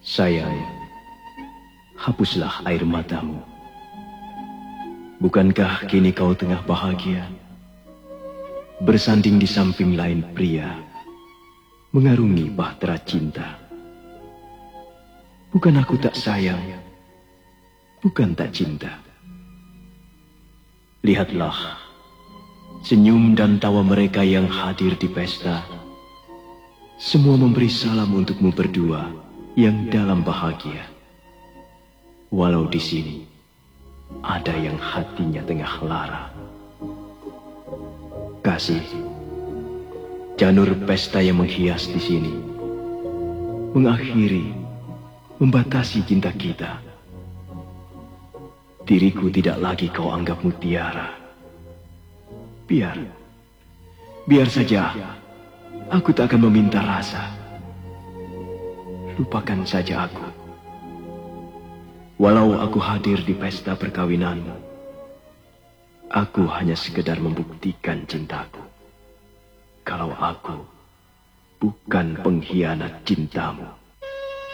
Sayang, hapuslah air matamu. Bukankah kini kau tengah bahagia, bersanding di samping lain pria, mengarungi bahtera cinta? Bukan aku tak sayang, bukan tak cinta. Lihatlah senyum dan tawa mereka yang hadir di pesta. Semua memberi salam untukmu berdua yang dalam bahagia. Walau di sini ada yang hatinya tengah lara. Kasih, janur pesta yang menghias di sini mengakhiri, membatasi cinta kita. Diriku tidak lagi kau anggap mutiara. Biar saja, aku tak akan meminta rasa. Lupakan saja aku. Walau aku hadir di pesta perkawinanmu, aku hanya sekedar membuktikan cintaku. Kalau aku bukan pengkhianat cintamu.